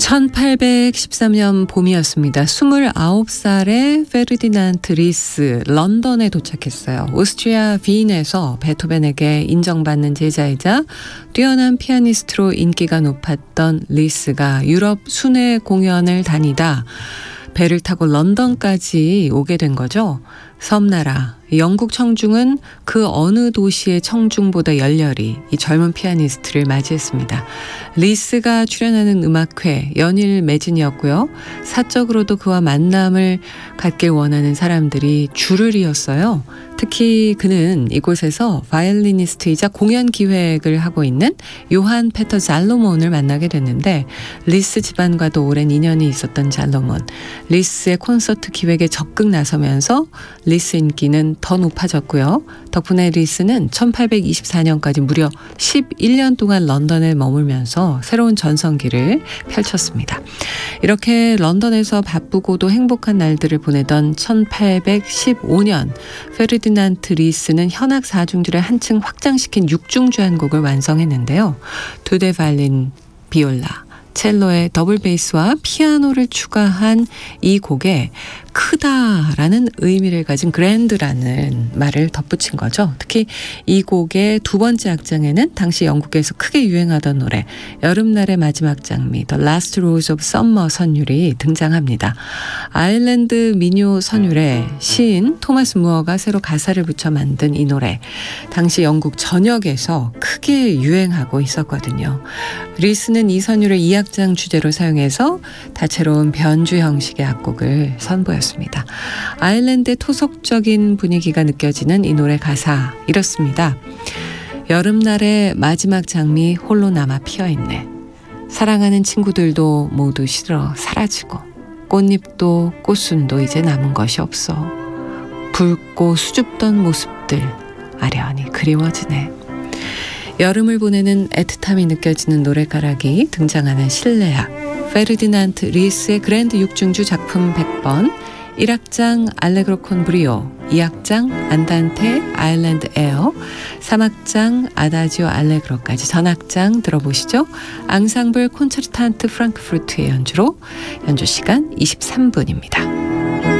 1813년 봄이었습니다. 29살의 페르디난트 리스 런던에 도착했어요. 오스트리아 빈에서 베토벤에게 인정받는 제자이자 뛰어난 피아니스트로 인기가 높았던 리스가 유럽 순회 공연을 다니다 배를 타고 런던까지 오게 된 거죠. 섬나라 영국 청중은 그 어느 도시의 청중보다 열렬히 이 젊은 피아니스트를 맞이했습니다. 리스가 출연하는 음악회 연일 매진이었고요. 사적으로도 그와 만남을 갖길 원하는 사람들이 줄을 이었어요. 특히 그는 이곳에서 바이올리니스트이자 공연 기획을 하고 있는 요한 페터 잘로몬을 만나게 됐는데 리스 집안과도 오랜 인연이 있었던 잘로몬. 리스의 콘서트 기획에 적극 나서면서 리스 인기는 더 높아졌고요. 덕분에 리스는 1824년까지 무려 11년 동안 런던에 머물면서 새로운 전성기를 펼쳤습니다. 이렇게 런던에서 바쁘고도 행복한 날들을 보내던 1815년 페르디난트 리스는 현악 4중주를 한층 확장시킨 6중주 한 곡을 완성했는데요. 2대 바이올린, 비올라, 첼로의 더블 베이스와 피아노를 추가한 이 곡에 크다라는 의미를 가진 그랜드라는 말을 덧붙인 거죠. 특히 이 곡의 두 번째 악장에는 당시 영국에서 크게 유행하던 노래 여름날의 마지막 장미 The Last Rose of Summer 선율이 등장합니다. 아일랜드 민요 선율에 시인 토마스 무어가 새로 가사를 붙여 만든 이 노래 당시 영국 전역에서 크게 유행하고 있었거든요. 리스는 이 선율을 2악장 주제로 사용해서 다채로운 변주 형식의 악곡을 선보였습니다. 아일랜드의 토속적인 분위기가 느껴지는 이 노래 가사 이렇습니다. 여름날의 마지막 장미 홀로 남아 피어있네. 사랑하는 친구들도 모두 시들어 사라지고 꽃잎도 꽃순도 이제 남은 것이 없어. 붉고 수줍던 모습들 아련히 그리워지네. 여름을 보내는 애틋함이 느껴지는 노래가락이 등장하는 실내악 페르디난트 리스의 그랜드 6중주 작품 100번 1악장 알레그로 콘 브리오 2악장 안단테 아일랜드 에어 3악장 아다지오 알레그로까지 전악장 들어보시죠. 앙상블 콘체르탄트 프랑크푸르트의 연주로 연주 시간 23분입니다.